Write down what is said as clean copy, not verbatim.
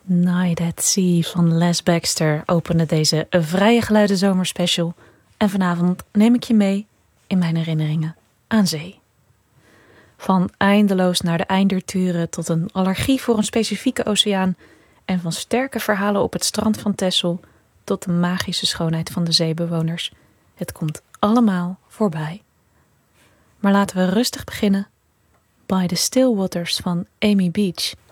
Night at Sea van Les Baxter opende deze vrije geluiden zomerspecial. En vanavond neem ik je mee in mijn herinneringen aan zee. Van eindeloos naar de eindeur turen tot een allergie voor een specifieke oceaan en van sterke verhalen op het strand van Texel tot de magische schoonheid van de zeebewoners. Het komt allemaal voorbij. Maar laten we rustig beginnen bij The Still Waters van Amy Beach.